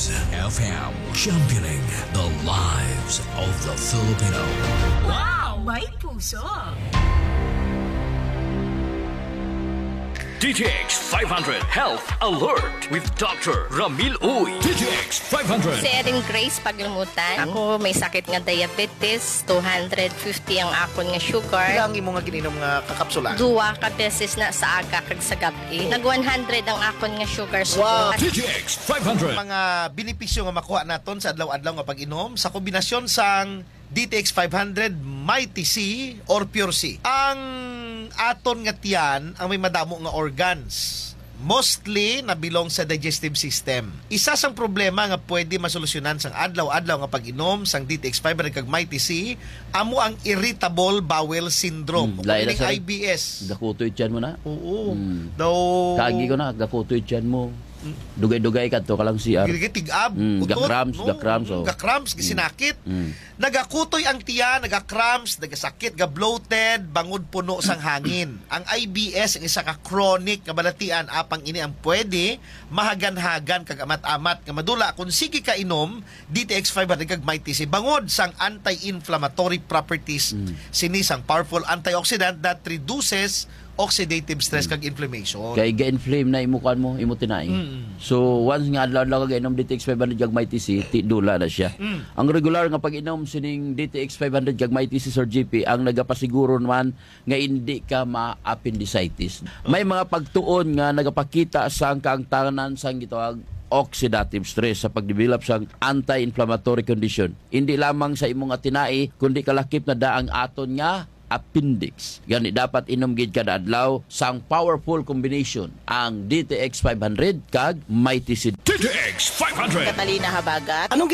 DTX FM, championing the lives of the Filipino. Wow! May puso! DTX 500 Health Alert with Dr. Ramil Uy. DTX 500. Si Erin Grace Paglumutan. Ako may sakit nga diabetes, 250 ang akon nga sugar. Ilang imo nga gininom nga kakapsula? Duwa ka beses na sa aga kag sa gabi. Nag 100 ang akon nga sugar. Wow. DTX 500. Mga benepisyo nga makuha naton sa adlaw-adlaw nga pag-inom sa kombinasyon sang DTX 500 Mighty C or Pure C. Ang aton nga tiyan ang may madamo nga organs. Mostly na belong sa digestive system. Isa sang problema nga pwede masolusyonan sang adlaw-adlaw nga pag-inom sang DTX 500 kag Mighty C amo ang irritable bowel syndrome. Laila sa IBS. gakutoy tiyan mo na. Oo. Daw Kagi ko na gakutoy tiyan mo. Dugay-dugay ka to kalang CR. tigab, gakrams, oh. gakrams, gisinakit. Nagakutoy ang tiyan, nagakrams, nagasakit, ga-bloated, bangod puno sang hangin. Ang IBS, ang isa ka chronic kabalatian, apang ini ang pwede mahagan-hagan kag amat-amat nga madula kung sige ka inom DTX 500 kag Mighty C bangod sang anti-inflammatory properties sinisang powerful antioxidant that reduces oxidative stress kag inflammation. Kay ga-inflame na imukan mo, imo tinai. So once nga adlaw-adlaw ka inom DTX 500 kag Mighty C, dula na siya. Ang regular nga pag-inom sining DTX 500 kag Mighty C Sir GP ang nagapasiguro naman nga hindi ka ma-appendicitis. May mga pagtuon nga nagapakita sang kaangtanan sang gitawag oxidative stress sa pagdevelop sang anti-inflammatory condition. Hindi lamang sa imong tinai kundi kalakip na daang aton nga appendix. Gani dapat inom gid kada adlaw sang powerful combination ang DTX 500 kag Mighty C. DTX 500. Catalina Habagat. Anong